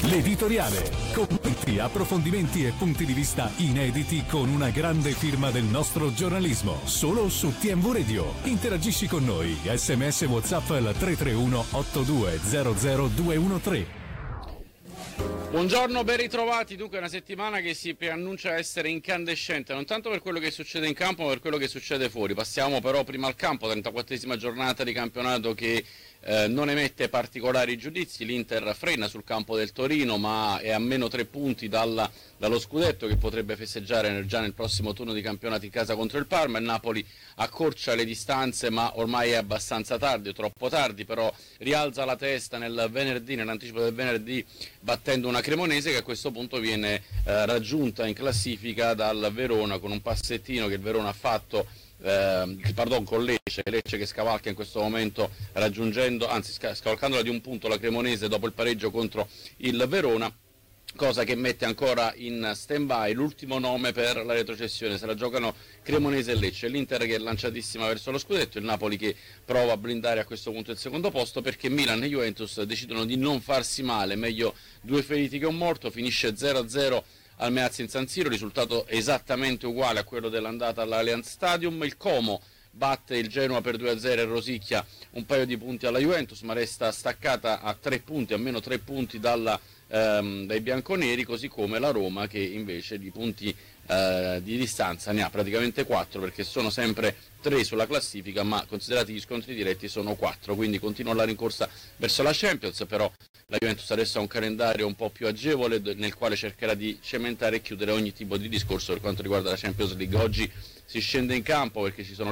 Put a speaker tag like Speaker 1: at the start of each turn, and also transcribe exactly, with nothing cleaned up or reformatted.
Speaker 1: L'editoriale. Commenti, approfondimenti e punti di vista inediti con una grande firma del nostro giornalismo. Solo su T M V Radio. Interagisci con noi. Sms WhatsApp al tre tre uno otto due zero zero due uno tre.
Speaker 2: Buongiorno, ben ritrovati. Dunque, una settimana che si preannuncia essere incandescente, non tanto per quello che succede in campo, ma per quello che succede fuori. Passiamo però prima al campo, trentaquattresima giornata di campionato che eh, non emette particolari giudizi. L'Inter frena sul campo del Torino, ma è a meno tre punti dalla, dallo scudetto, che potrebbe festeggiare già nel prossimo turno di campionato in casa contro il Parma. Il Napoli accorcia le distanze, ma ormai è abbastanza tardi, troppo tardi, però rialza la testa nel venerdì, nell'anticipo del venerdì, battendo una Cremonese che a questo punto viene eh, raggiunta in classifica dal Verona con un passettino che il Verona ha fatto eh, pardon, con Lecce, Lecce che scavalca in questo momento raggiungendo, anzi scavalcandola di un punto la Cremonese dopo il pareggio contro il Verona, cosa che mette ancora in stand-by l'ultimo nome per la retrocessione. Se la giocano Cremonese e Lecce, l'Inter che è lanciatissima verso lo scudetto, il Napoli che prova a blindare a questo punto il secondo posto, perché Milan e Juventus decidono di non farsi male, meglio due feriti che un morto. Finisce zero a zero al Meazza in San Siro, risultato esattamente uguale a quello dell'andata all'Allianz Stadium. Il Como batte il Genoa per due a zero e rosicchia un paio di punti alla Juventus, ma resta staccata a tre punti, almeno tre punti dalla, ehm, dai bianconeri, così come la Roma che invece di punti eh, di distanza ne ha praticamente quattro, perché sono sempre tre sulla classifica, ma considerati gli scontri diretti sono quattro, quindi continua la rincorsa verso la Champions. Però la Juventus adesso ha un calendario un po' più agevole nel quale cercherà di cementare e chiudere ogni tipo di discorso per quanto riguarda la Champions League. Oggi si scende in campo perché ci sono